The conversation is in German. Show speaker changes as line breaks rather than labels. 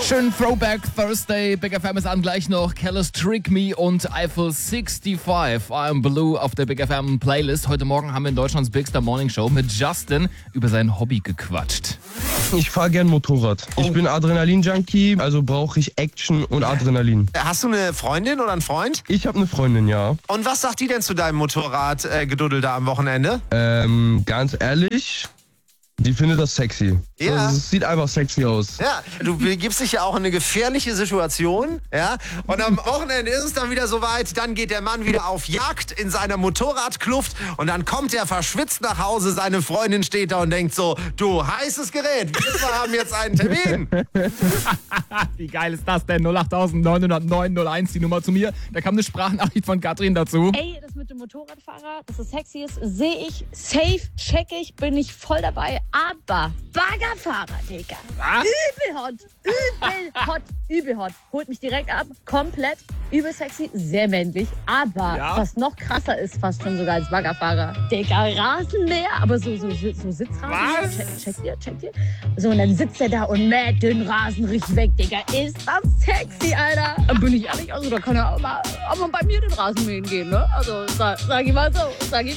Schönen Throwback Thursday. Big FM ist an, gleich noch Careless Trick Me und Eiffel 65. I'm Blue auf der Big FM Playlist. Heute Morgen haben wir in Deutschlands Big Star Morning Show mit Justin über sein Hobby gequatscht.
Ich fahre gern Motorrad. Ich bin Adrenalin-Junkie, also brauche ich Action und Adrenalin.
Hast du eine Freundin oder einen Freund?
Ich habe eine Freundin, ja.
Und was sagt die denn zu deinem Motorradgeduddel da am Wochenende?
Ganz ehrlich, die findet das sexy.
Ja.
Also, es sieht einfach sexy aus.
Ja, du begibst dich ja auch in eine gefährliche Situation, ja, und am Wochenende ist es dann wieder soweit, dann geht der Mann wieder auf Jagd in seiner Motorradkluft und dann kommt er verschwitzt nach Hause, seine Freundin steht da und denkt so, du, heißes Gerät, wir haben jetzt einen Termin.
Wie geil ist das denn? 0890901, die Nummer zu mir. Da kam eine Sprachnachricht von Katrin dazu.
Ey, das mit dem Motorradfahrer, dass es sexy ist, sehe ich, safe, check ich, bin ich voll dabei. Aber Baggerfahrer, Digga.
Was?
Übel hot. Holt mich direkt ab, komplett, übel sexy, sehr männlich. Aber
Ja?
was noch krasser ist, fast schon sogar als Baggerfahrer, Digga, Rasenmäher, aber so Sitzrasen.
Was?
Checkt ihr? So, und dann sitzt er da und mäht den Rasen richtig weg, Digga. Ist das sexy, Alter? Bin ich ehrlich, also da kann er auch mal bei mir den Rasen mähen gehen, ne? Also, sag ich mal so.